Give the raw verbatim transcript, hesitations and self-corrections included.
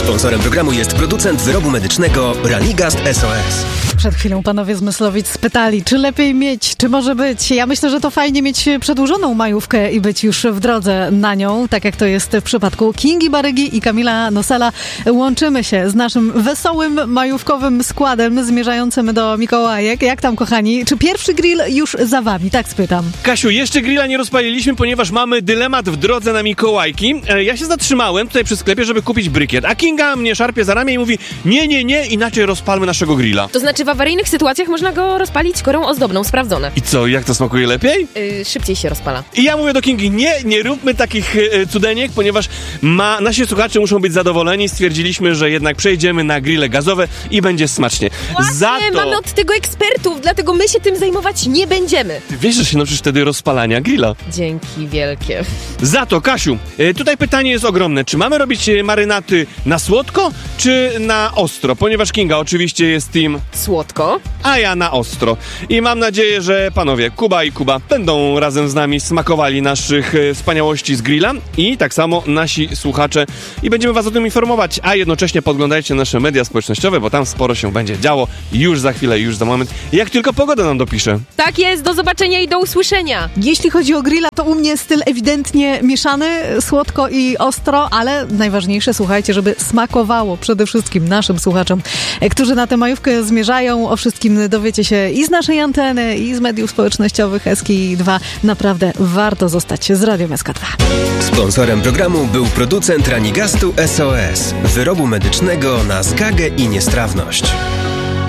Sponsorem programu jest producent wyrobu medycznego Ranigast S O S. Przed chwilą panowie z Myslowic spytali, czy lepiej mieć, czy może być. Ja myślę, że to fajnie mieć przedłużoną majówkę i być już w drodze na nią, tak jak to jest w przypadku Kingi Barygi i Kamila Nosela. Łączymy się z naszym wesołym, majówkowym składem zmierzającym do Mikołajek. Jak tam, kochani? Czy pierwszy grill już za wami? Tak spytam. Kasiu, jeszcze grilla nie rozpaliliśmy, ponieważ mamy dylemat w drodze na Mikołajki. E, ja się zatrzymałem tutaj przy sklepie, żeby kupić brykiet, a Kinga mnie szarpie za ramię i mówi: nie, nie, nie, inaczej rozpalmy naszego grilla. To znaczy w awaryjnych sytuacjach można go rozpalić korą ozdobną, sprawdzone. I co, jak to smakuje lepiej? Yy, szybciej się rozpala. I ja mówię do Kingi: nie, nie róbmy takich e, cudeniek, ponieważ ma, nasi słuchacze muszą być zadowoleni. Stwierdziliśmy, że jednak przejdziemy na grille gazowe i będzie smacznie. Właśnie, Za to... mamy od tego ekspertów, dlatego my się tym zajmować nie będziemy. Ty wiesz, że się nauczysz wtedy rozpalania grilla. Dzięki wielkie. Za to, Kasiu, e, tutaj pytanie jest ogromne. Czy mamy robić e, marynaty na słodko, czy na ostro? Ponieważ Kinga oczywiście jest team Słodko. a ja na ostro. I mam nadzieję, że panowie Kuba i Kuba będą razem z nami smakowali naszych e, wspaniałości z grilla i tak samo nasi słuchacze i będziemy was o tym informować, a jednocześnie podglądajcie nasze media społecznościowe, bo tam sporo się będzie działo już za chwilę, już za moment, jak tylko pogoda nam dopisze. Tak jest, do zobaczenia i do usłyszenia. Jeśli chodzi o grilla, to u mnie styl ewidentnie mieszany, słodko i ostro, ale najważniejsze, słuchajcie, żeby smakowało przede wszystkim naszym słuchaczom, którzy na tę majówkę zmierzają. O wszystkim dowiecie się i z naszej anteny, i z mediów społecznościowych S K I dwa. Naprawdę warto zostać z Radiem S K dwa. Sponsorem programu był producent Ranigastu S O S, wyrobu medycznego na zgagę i niestrawność.